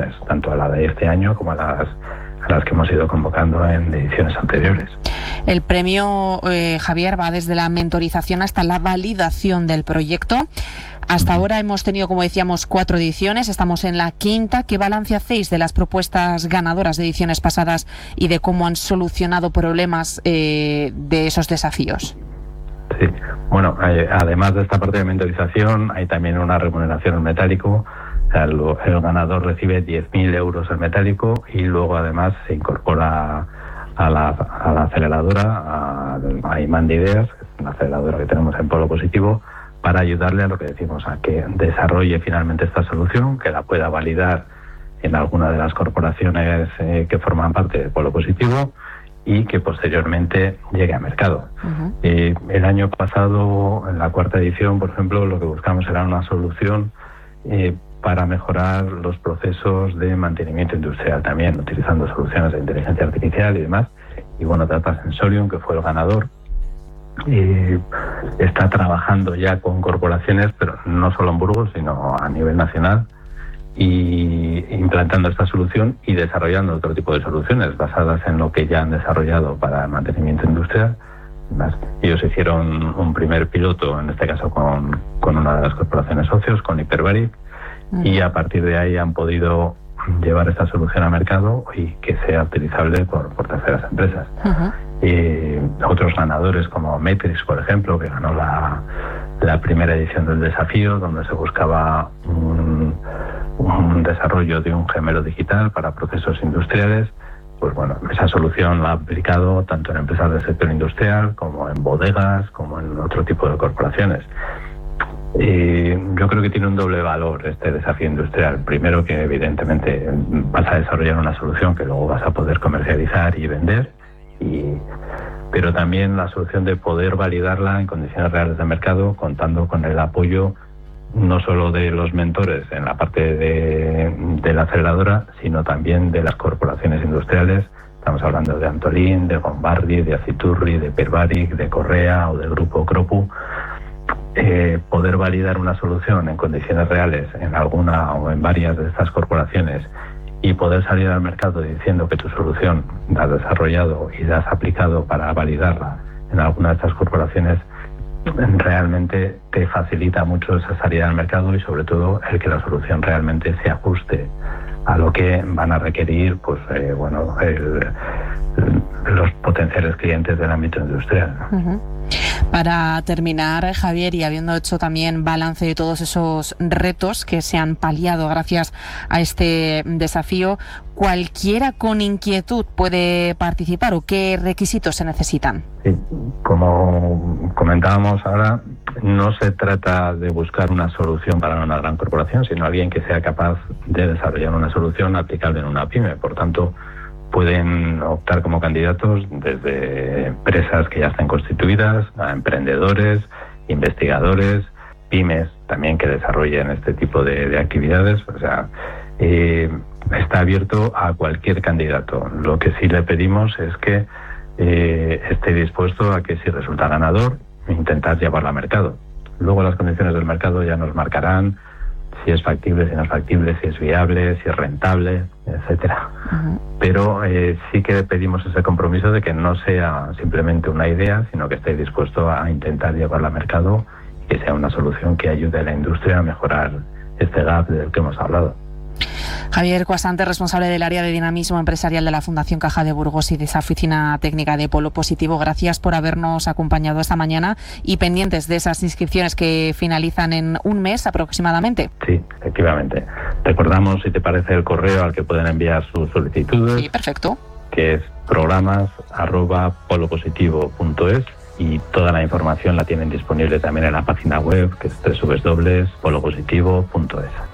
ediciones, tanto a la de este año como a las que hemos ido convocando en ediciones anteriores. El premio, Javier, va desde la mentorización hasta la validación del proyecto. Hasta ahora hemos tenido, como decíamos, 4 ediciones, estamos en la 5ª. ¿Qué balance hacéis de las propuestas ganadoras de ediciones pasadas y de cómo han solucionado problemas de esos desafíos? Sí, bueno, además de esta parte de mentorización, hay también una remuneración en metálico. O sea, el ganador recibe 10.000 euros en metálico y luego además se incorpora a la aceleradora, a Imán de Ideas, que es una aceleradora que tenemos en Polo Positivo, para ayudarle a lo que decimos, a que desarrolle finalmente esta solución, que la pueda validar en alguna de las corporaciones que forman parte de Polo Positivo y que posteriormente llegue a mercado. El año pasado, en la 4ª edición, por ejemplo, lo que buscamos era una solución para mejorar los procesos de mantenimiento industrial también, utilizando soluciones de inteligencia artificial y demás. Y bueno, Data Sensorium, que fue el ganador, está trabajando ya con corporaciones, pero no solo en Burgos, sino a nivel nacional, y implantando esta solución y desarrollando otro tipo de soluciones basadas en lo que ya han desarrollado para el mantenimiento industrial. Además, ellos hicieron un primer piloto, en este caso con una de las corporaciones socios, con Hyperbaric, y a partir de ahí han podido llevar esta solución a mercado y que sea utilizable por terceras empresas. Otros ganadores como Matrix, por ejemplo, que ganó la primera edición del desafío, donde se buscaba un desarrollo de un gemelo digital para procesos industriales. Pues bueno, esa solución la ha aplicado tanto en empresas del sector industrial como en bodegas, como en otro tipo de corporaciones. Yo creo que tiene un doble valor este desafío industrial. Primero, que evidentemente vas a desarrollar una solución que luego vas a poder comercializar y vender, pero también la solución de poder validarla en condiciones reales de mercado, contando con el apoyo no solo de los mentores en la parte de la aceleradora, sino también de las corporaciones industriales. Estamos hablando de Antolín, de Bombardi, de Aciturri, de Hyperbaric, de Correa o del grupo Cropu. Poder validar una solución en condiciones reales en alguna o en varias de estas corporaciones y poder salir al mercado diciendo que tu solución la has desarrollado y la has aplicado para validarla en alguna de estas corporaciones, realmente te facilita mucho esa salida al mercado y sobre todo el que la solución realmente se ajuste a lo que van a requerir los potenciales clientes del ámbito industrial. Para terminar, Javier, y habiendo hecho también balance de todos esos retos que se han paliado gracias a este desafío, ¿cualquiera con inquietud puede participar o qué requisitos se necesitan? Sí, como comentábamos ahora, no se trata de buscar una solución para una gran corporación, sino alguien que sea capaz de desarrollar una solución aplicable en una pyme. Por tanto, pueden optar como candidatos desde empresas que ya estén constituidas, a emprendedores, investigadores, pymes también que desarrollen este tipo de actividades. O sea, está abierto a cualquier candidato. Lo que sí le pedimos es que esté dispuesto a que si resulta ganador, intentar llevarla a mercado. Luego las condiciones del mercado ya nos marcarán si es factible, si no es factible, si es viable, si es rentable, etcétera. Pero sí que pedimos ese compromiso de que no sea simplemente una idea, sino que esté dispuesto a intentar llevarla al mercado y que sea una solución que ayude a la industria a mejorar este gap del que hemos hablado. Javier Coasante, responsable del área de dinamismo empresarial de la Fundación Caja de Burgos y de esa oficina técnica de Polo Positivo, gracias por habernos acompañado esta mañana y pendientes de esas inscripciones que finalizan en un mes aproximadamente. Sí, efectivamente. Recordamos, si te parece, el correo al que pueden enviar sus solicitudes. Sí, perfecto. Que es programas@polopositivo.es y toda la información la tienen disponible también en la página web, que es www.polopositivo.es.